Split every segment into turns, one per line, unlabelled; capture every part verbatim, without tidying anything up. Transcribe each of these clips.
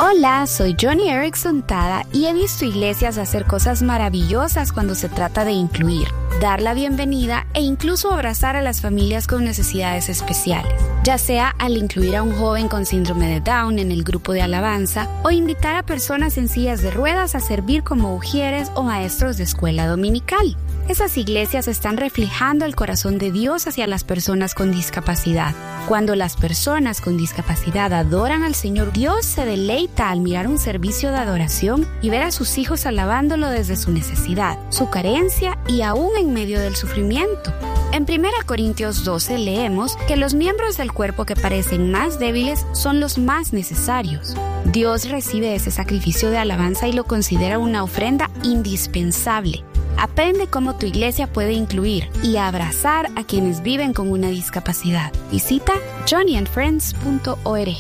Hola, soy Johnny Erickson Tada y he visto iglesias hacer cosas maravillosas cuando se trata de incluir, dar la bienvenida e incluso abrazar a las familias con necesidades especiales, ya sea al incluir a un joven con síndrome de Down en el grupo de alabanza o invitar a personas en sillas de ruedas a servir como ujieres o maestros de escuela dominical. Esas iglesias están reflejando el corazón de Dios hacia las personas con discapacidad. Cuando las personas con discapacidad adoran al Señor, Dios se deleita al mirar un servicio de adoración y ver a sus hijos alabándolo desde su necesidad, su carencia y aún en medio del sufrimiento. En primera Corintios doce leemos que los miembros del cuerpo que parecen más débiles son los más necesarios. Dios recibe ese sacrificio de alabanza y lo considera una ofrenda indispensable. Aprende cómo tu iglesia puede incluir y abrazar a quienes viven con una discapacidad. Visita johnny and friends punto org.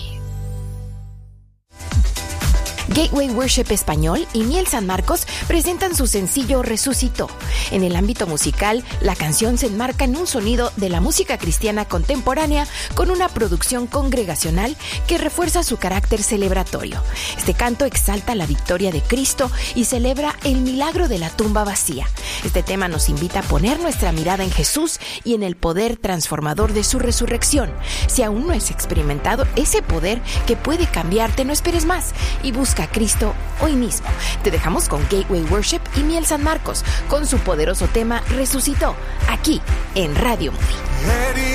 Gateway Worship Español y Miel San Marcos presentan su sencillo Resucitó. En el ámbito musical, la canción se enmarca en un sonido de la música cristiana contemporánea con una producción congregacional que refuerza su carácter celebratorio. Este canto exalta la victoria de Cristo y celebra el milagro de la tumba vacía. Este tema nos invita a poner nuestra mirada en Jesús y en el poder transformador de su resurrección. Si aún no has experimentado ese poder que puede cambiarte, no esperes más y busca a Cristo hoy mismo. Te dejamos con Gateway Worship y Miel San Marcos con su poderoso tema Resucitó, aquí en Radio Movie.